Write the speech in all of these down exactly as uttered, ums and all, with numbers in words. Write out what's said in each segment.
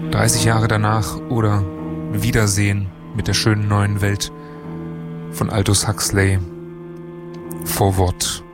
dreißig Jahre danach oder Wiedersehen mit der schönen neuen Welt von Aldous Huxley. Vorwort.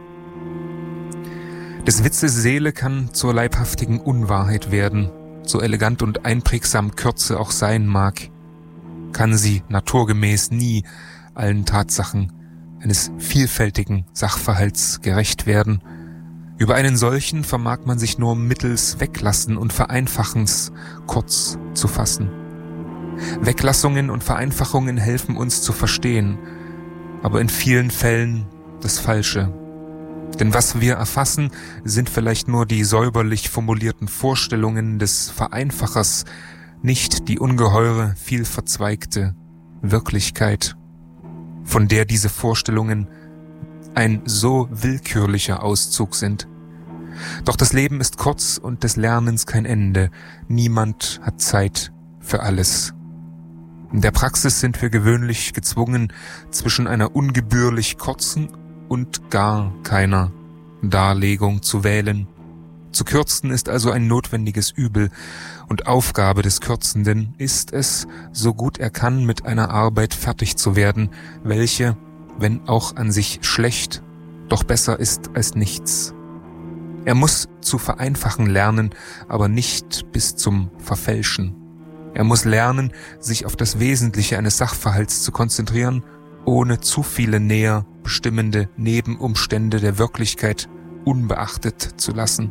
Des Witzes Seele kann zur leibhaftigen Unwahrheit werden, so elegant und einprägsam Kürze auch sein mag, kann sie naturgemäß nie allen Tatsachen eines vielfältigen Sachverhalts gerecht werden. Über einen solchen vermag man sich nur mittels Weglassen und Vereinfachens kurz zu fassen. Weglassungen und Vereinfachungen helfen uns zu verstehen, aber in vielen Fällen das Falsche. Denn was wir erfassen, sind vielleicht nur die säuberlich formulierten Vorstellungen des Vereinfachers, nicht die ungeheure, vielverzweigte Wirklichkeit, von der diese Vorstellungen ein so willkürlicher Auszug sind. Doch das Leben ist kurz und des Lernens kein Ende. Niemand hat Zeit für alles. In der Praxis sind wir gewöhnlich gezwungen, zwischen einer ungebührlich kurzen und gar keiner Darlegung zu wählen. Zu kürzen ist also ein notwendiges Übel, und Aufgabe des Kürzenden ist es, so gut er kann, mit einer Arbeit fertig zu werden, welche, wenn auch an sich schlecht, doch besser ist als nichts. Er muss zu vereinfachen lernen, aber nicht bis zum Verfälschen. Er muss lernen, sich auf das Wesentliche eines Sachverhalts zu konzentrieren, ohne zu viele näher bestimmende Nebenumstände der Wirklichkeit unbeachtet zu lassen.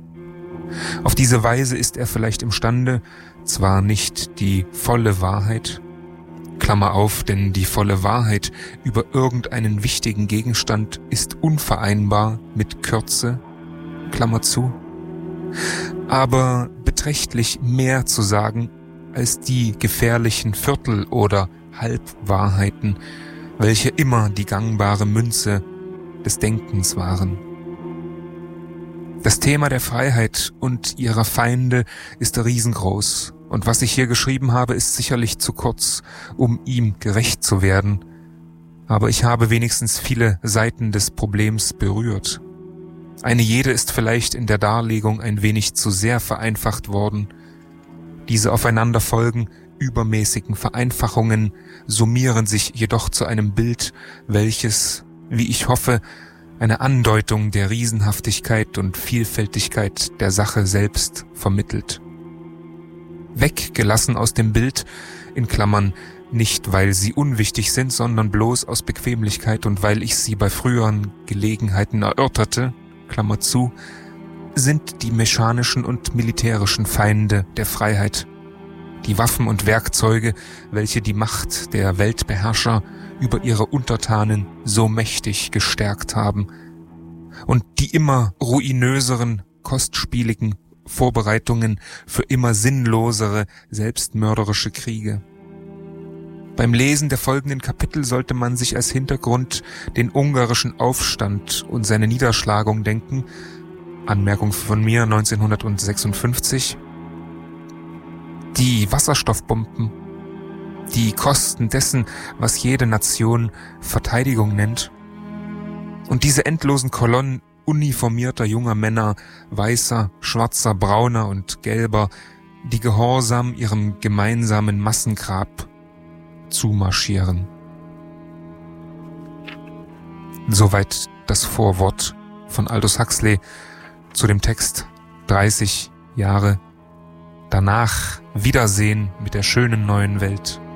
Auf diese Weise ist er vielleicht imstande, zwar nicht die volle Wahrheit, Klammer auf, denn die volle Wahrheit über irgendeinen wichtigen Gegenstand ist unvereinbar mit Kürze, Klammer zu, aber beträchtlich mehr zu sagen als die gefährlichen Viertel- oder Halbwahrheiten, welche immer die gangbare Münze des Denkens waren. Das Thema der Freiheit und ihrer Feinde ist riesengroß, und was ich hier geschrieben habe, ist sicherlich zu kurz, um ihm gerecht zu werden, aber ich habe wenigstens viele Seiten des Problems berührt. Eine jede ist vielleicht in der Darlegung ein wenig zu sehr vereinfacht worden. Diese aufeinanderfolgen übermäßigen Vereinfachungen summieren sich jedoch zu einem Bild, welches, wie ich hoffe, eine Andeutung der Riesenhaftigkeit und Vielfältigkeit der Sache selbst vermittelt. Weggelassen aus dem Bild, in Klammern, nicht weil sie unwichtig sind, sondern bloß aus Bequemlichkeit und weil ich sie bei früheren Gelegenheiten erörterte, Klammer zu, sind die mechanischen und militärischen Feinde der Freiheit, die Waffen und Werkzeuge, welche die Macht der Weltbeherrscher über ihre Untertanen so mächtig gestärkt haben, und die immer ruinöseren, kostspieligen Vorbereitungen für immer sinnlosere, selbstmörderische Kriege. Beim Lesen der folgenden Kapitel sollte man sich als Hintergrund den ungarischen Aufstand und seine Niederschlagung denken, Anmerkung von mir neunzehnhundertsechsundfünfzig, die Wasserstoffbomben, die Kosten dessen, was jede Nation Verteidigung nennt, und diese endlosen Kolonnen uniformierter junger Männer, weißer, schwarzer, brauner und gelber, die gehorsam ihrem gemeinsamen Massengrab zumarschieren. Soweit das Vorwort von Aldous Huxley zu dem Text dreißig Jahre danach. Wiedersehen mit der schönen neuen Welt.